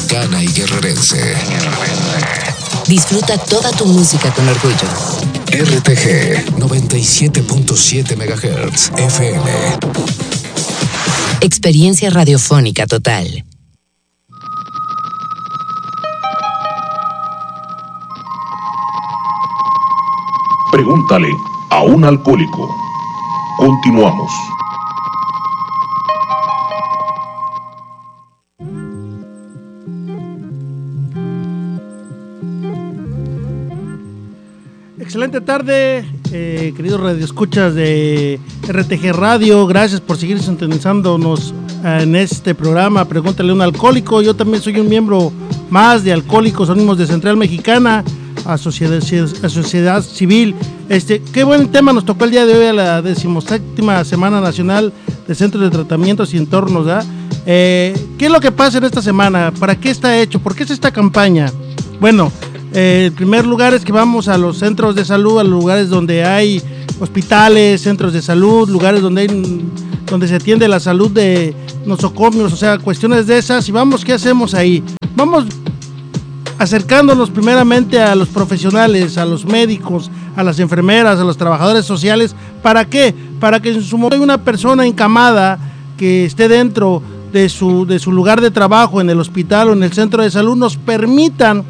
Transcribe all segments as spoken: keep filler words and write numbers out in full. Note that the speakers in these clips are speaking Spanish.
mexicana y guerrerense. Disfruta toda tu música con orgullo. R T G noventa y siete punto siete megahertz F M. Experiencia radiofónica total. Pregúntale a un alcohólico. Continuamos. Excelente tarde, eh, queridos radioescuchas de R T G Radio. Gracias por seguir sintonizándonos en este programa Pregúntale a un alcohólico. Yo también soy un miembro más de Alcohólicos Anónimos de Central Mexicana, a sociedad, a sociedad civil. Este, qué buen tema nos tocó el día de hoy, a la decimoséptima Semana Nacional de Centros de Tratamientos y Entornos, ¿verdad? Eh, ¿Qué es lo que pasa en esta semana? ¿Para qué está hecho? ¿Por qué es esta campaña? Bueno, eh, en primer lugar es que vamos a los centros de salud, a los lugares donde hay hospitales, centros de salud, lugares donde hay, donde se atiende la salud de nosocomios, o sea, cuestiones de esas. Y vamos, ¿qué hacemos ahí? Vamos acercándonos primeramente a los profesionales, a los médicos, a las enfermeras, a los trabajadores sociales. ¿Para qué? Para que en su momento hay una persona encamada que esté dentro de su, de su lugar de trabajo, en el hospital o en el centro de salud, nos permitan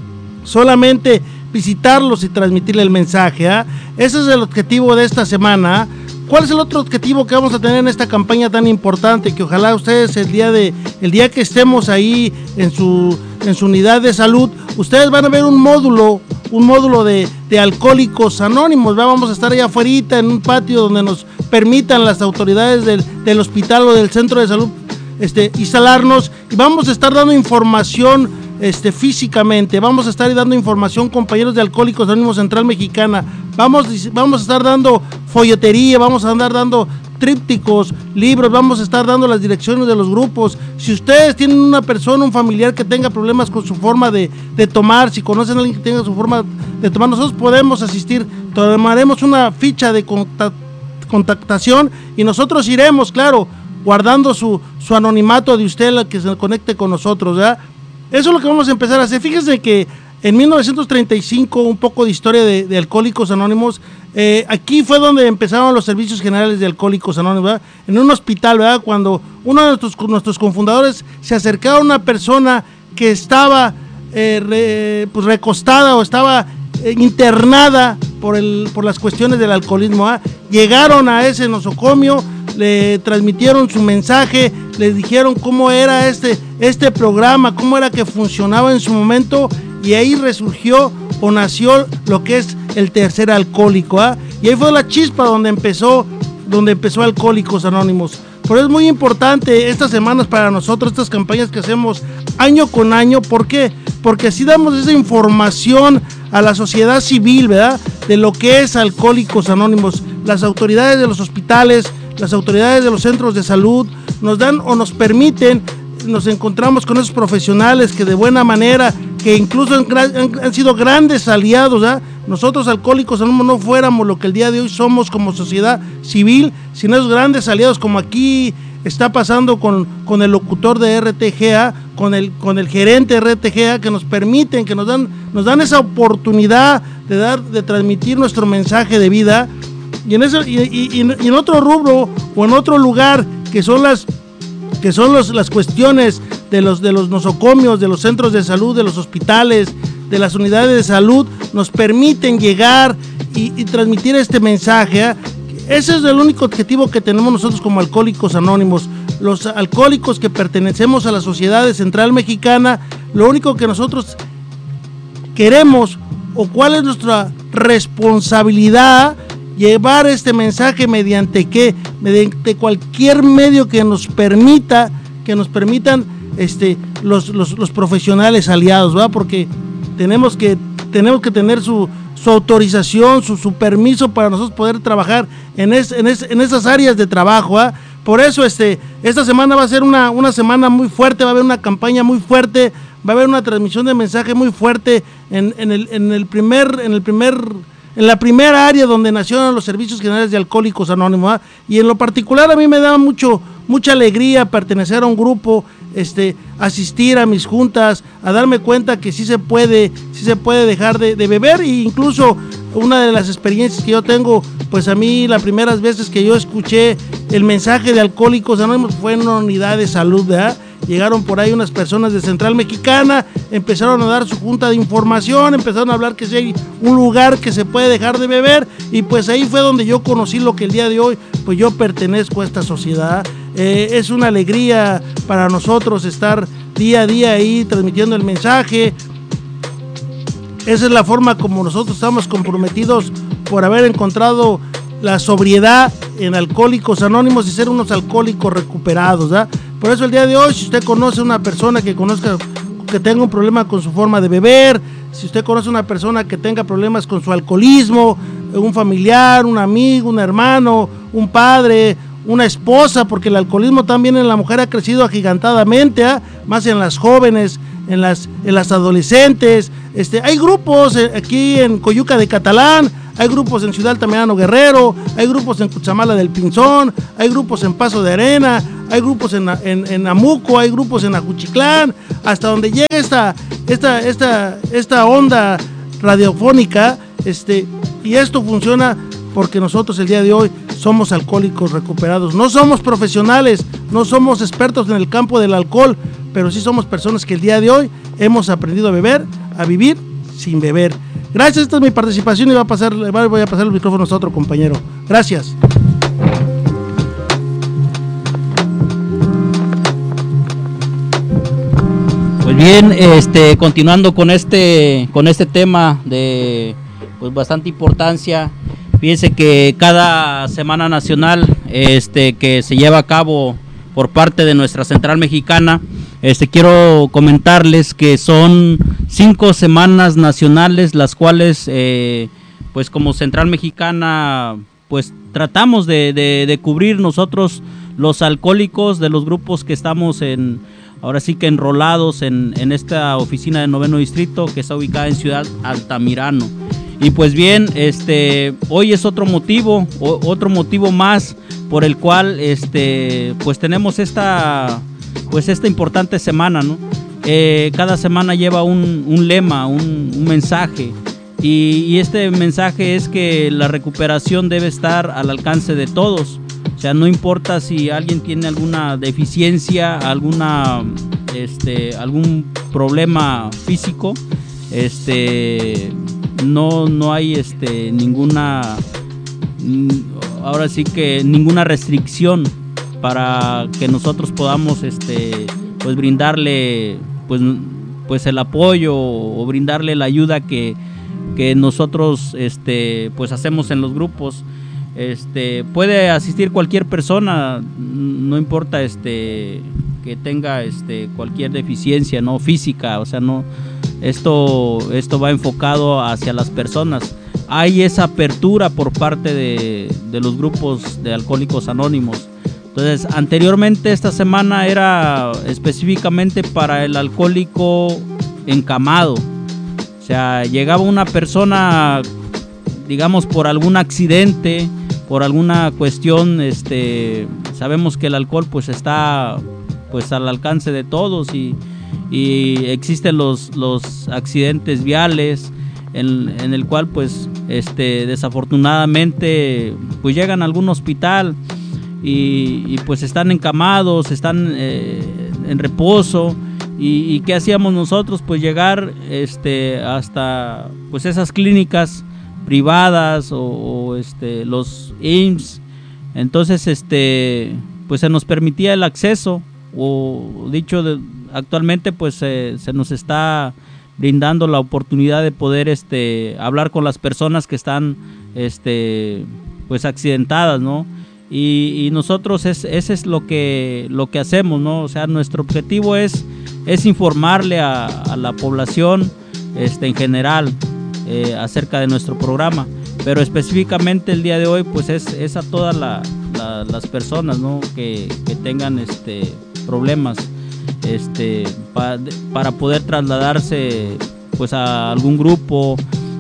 solamente visitarlos y transmitirle el mensaje, ¿eh? Ese es el objetivo de esta semana. ¿Cuál es el otro objetivo que vamos a tener en esta campaña tan importante? Que ojalá ustedes el día de el día que estemos ahí en su en su unidad de salud, ustedes van a ver un módulo, un módulo de, de Alcohólicos Anónimos. Vamos a estar allá afuera en un patio donde nos permitan las autoridades del, del hospital o del centro de salud este, instalarnos, y vamos a estar dando información este, físicamente. Vamos a estar dando información, compañeros de Alcohólicos Anónimos Central Mexicana. Vamos, vamos a estar dando folletería, vamos a andar dando trípticos, libros, vamos a estar dando las direcciones de los grupos. Si ustedes tienen una persona, un familiar que tenga problemas con su forma de, de tomar, si conocen a alguien que tenga su forma de tomar, nosotros podemos asistir. Tomaremos una ficha de contact, contactación y nosotros iremos, claro, guardando su, su anonimato de usted, la que se conecte con nosotros, ¿verdad? Eso es lo que vamos a empezar a hacer. Fíjense que en mil novecientos treinta y cinco, un poco de historia de, de Alcohólicos Anónimos, eh, aquí fue donde empezaron los servicios generales de Alcohólicos Anónimos, ¿verdad? En un hospital, ¿verdad? Cuando uno de nuestros, nuestros cofundadores se acercaba a una persona que estaba eh, re, pues recostada o estaba eh, internada por, el, por las cuestiones del alcoholismo, ¿verdad? Llegaron a ese nosocomio, le transmitieron su mensaje, les dijeron cómo era este, este programa, cómo era que funcionaba en su momento, y ahí resurgió o nació lo que es el tercer alcohólico, ¿eh? Y ahí fue la chispa donde empezó, donde empezó Alcohólicos Anónimos. Por eso es muy importante estas semanas para nosotros, estas campañas que hacemos año con año. ¿Por qué? Porque así damos esa información a la sociedad civil, ¿verdad? De lo que es Alcohólicos Anónimos. Las autoridades de los hospitales, las autoridades de los centros de salud nos dan o nos permiten, nos encontramos con esos profesionales que de buena manera, que incluso han, han, han sido grandes aliados, ¿eh? Nosotros Alcohólicos Anónimos no fuéramos lo que el día de hoy somos como sociedad civil, sino esos grandes aliados, como aquí está pasando con, con el locutor de R T G A, con el, con el gerente de R T G A, que nos permiten, que nos dan, nos dan esa oportunidad de dar, de transmitir nuestro mensaje de vida. Y en eso, y, y, y en otro rubro o en otro lugar, que son las que son los, las cuestiones de los de los nosocomios, de los centros de salud, de los hospitales, de las unidades de salud, nos permiten llegar y, y transmitir este mensaje, ¿eh? Ese es el único objetivo que tenemos nosotros como Alcohólicos Anónimos. Los alcohólicos que pertenecemos a la sociedad de Central Mexicana, lo único que nosotros queremos, o cuál es nuestra responsabilidad, llevar este mensaje mediante qué, mediante cualquier medio que nos permita, que nos permitan este, los, los, los profesionales aliados, ¿verdad? Porque tenemos que, tenemos que tener su, su autorización, su, su permiso para nosotros poder trabajar en, es, en, es, en esas áreas de trabajo, ¿verdad? Por eso este, esta semana va a ser una, una semana muy fuerte, va a haber una campaña muy fuerte, va a haber una transmisión de mensaje muy fuerte en, en, el, en el primer, en el primer en la primera área donde nacieron los servicios generales de Alcohólicos Anónimos, ¿eh? Y en lo particular a mí me da mucho, mucha alegría pertenecer a un grupo, este, asistir a mis juntas, a darme cuenta que sí se puede, sí se puede dejar de, de beber, e incluso una de las experiencias que yo tengo, pues a mí las primeras veces que yo escuché el mensaje de Alcohólicos Anónimos fue en una unidad de salud, ¿verdad? Llegaron por ahí unas personas de Central Mexicana, empezaron a dar su junta de información, empezaron a hablar que si hay un lugar que se puede dejar de beber, y pues ahí fue donde yo conocí lo que el día de hoy, pues yo pertenezco a esta sociedad. Eh, es una alegría para nosotros estar día a día ahí transmitiendo el mensaje. Esa es la forma como nosotros estamos comprometidos por haber encontrado la sobriedad en Alcohólicos Anónimos y ser unos alcohólicos recuperados, ¿verdad? Por eso el día de hoy, si usted conoce a una persona que conozca que tenga un problema con su forma de beber, si usted conoce a una persona que tenga problemas con su alcoholismo, un familiar, un amigo, un hermano, un padre, una esposa, porque el alcoholismo también en la mujer ha crecido agigantadamente, ¿eh? Más en las jóvenes, en las, en las adolescentes. Este, hay grupos aquí en Coyuca de Catalán, hay grupos en Ciudad Altamirano Guerrero, hay grupos en Cuchamala del Pinzón, hay grupos en Paso de Arena, hay grupos en, en, en Amuco, hay grupos en Ajuchiclán, hasta donde llega esta, esta, esta, esta onda radiofónica, este, y esto funciona porque nosotros el día de hoy somos alcohólicos recuperados. No somos profesionales, no somos expertos en el campo del alcohol, pero sí somos personas que el día de hoy hemos aprendido a beber, a vivir sin beber. Gracias, esta es mi participación y va a pasar, voy a pasar los micrófonos a otro compañero. Gracias. Pues bien, este, continuando con este, con este tema de pues bastante importancia. Fíjense que cada Semana Nacional este, que se lleva a cabo por parte de nuestra Central Mexicana, este, quiero comentarles que son cinco semanas nacionales, las cuales, eh, pues como Central Mexicana, pues tratamos de, de, de cubrir nosotros los alcohólicos de los grupos que estamos en, ahora sí que enrolados en, en esta oficina de Noveno Distrito, que está ubicada en Ciudad Altamirano. Y pues bien, este, hoy es otro motivo, o, otro motivo más por el cual, este, pues tenemos esta, pues esta importante semana, ¿no? Eh, cada semana lleva un, un lema, un, un mensaje, y, y este mensaje es que la recuperación debe estar al alcance de todos. O sea, no importa si alguien tiene alguna deficiencia, alguna, este, algún problema físico, este, no, no hay, este, ninguna, ahora sí que ninguna restricción para que nosotros podamos, este, pues brindarle, pues, pues el apoyo o brindarle la ayuda que, que nosotros, este, pues hacemos en los grupos. Este, puede asistir cualquier persona, no importa este que tenga este cualquier deficiencia no física, o sea, no, esto esto va enfocado hacia las personas. Hay esa apertura por parte de, de los grupos de Alcohólicos Anónimos. Entonces, anteriormente esta semana era específicamente para el alcohólico encamado. O sea, llegaba una persona, digamos, por algún accidente, por alguna cuestión, este, sabemos que el alcohol pues está pues al alcance de todos y, y existen los, los accidentes viales en, en el cual pues este, desafortunadamente pues llegan a algún hospital y, y pues están encamados, están eh, en reposo. Y, y ¿qué hacíamos nosotros? Pues llegar este, hasta pues esas clínicas privadas o, o este, los I M S S. Entonces este pues se nos permitía el acceso, o dicho de, actualmente pues eh, se nos está brindando la oportunidad de poder este hablar con las personas que están este pues accidentadas, ¿no? Y, y nosotros es, ese es lo que lo que hacemos, ¿no? O sea, nuestro objetivo es es informarle a, a la población este en general Eh, acerca de nuestro programa, pero específicamente el día de hoy pues es, es a todas la, la, las personas, ¿no? que, que tengan este problemas este pa, para poder trasladarse pues a algún grupo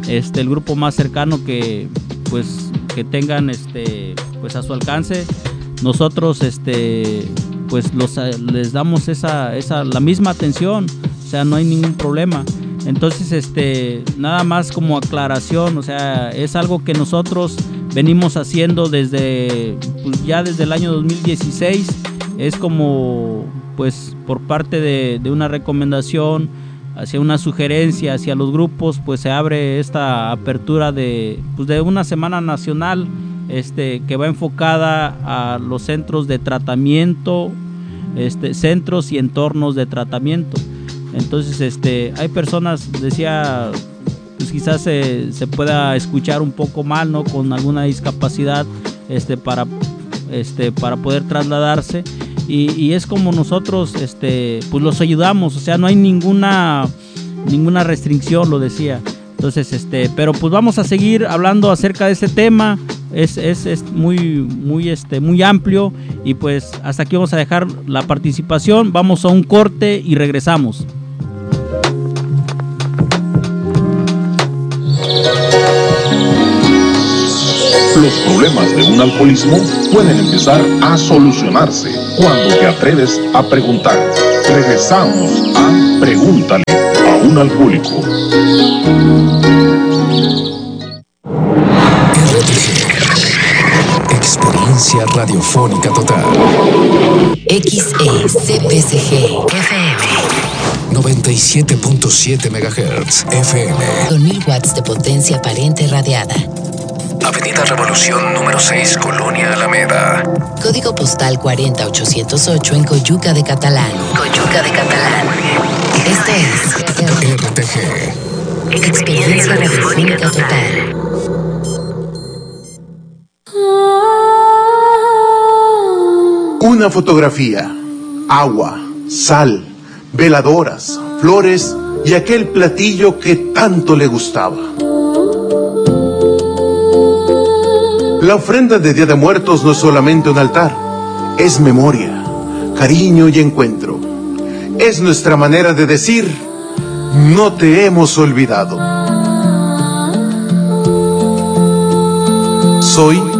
este, el grupo más cercano que pues que tengan este pues a su alcance. Nosotros este pues los les damos esa esa la misma atención, o sea, no hay ningún problema. Entonces este nada más como aclaración, o sea, es algo que nosotros venimos haciendo desde pues, ya desde el año dos mil dieciséis. Es como pues por parte de, de una recomendación hacia una sugerencia hacia los grupos, pues se abre esta apertura de pues, de una semana nacional este que va enfocada a los centros de tratamiento, este centros y entornos de tratamiento. Entonces este hay personas, decía, pues quizás se, se pueda escuchar un poco mal, ¿no? Con alguna discapacidad este para este para poder trasladarse. Y, y es como nosotros este pues los ayudamos, o sea, no hay ninguna ninguna restricción, lo decía. Entonces este pero pues vamos a seguir hablando acerca de este tema. Es, es, es muy muy este muy amplio, y pues hasta aquí vamos a dejar la participación. Vamos a un corte y regresamos. Los problemas de un alcoholismo pueden empezar a solucionarse cuando te atreves a preguntar. Regresamos a Pregúntale a un alcohólico. R T G. Experiencia radiofónica total. X E C P C G F M noventa y siete punto siete megahertz F M. Con mil watts de potencia aparente radiada. Avenida Revolución número seis, Colonia Alameda. Código postal cuarenta mil ochocientos ocho en Coyuca de Catalán. Coyuca de Catalán. Esto es R T G. Experiencia radiofónica total. Una fotografía, agua, sal, veladoras, flores y aquel platillo que tanto le gustaba. La ofrenda de Día de Muertos no es solamente un altar, es memoria, cariño y encuentro. Es nuestra manera de decir, no te hemos olvidado. Soy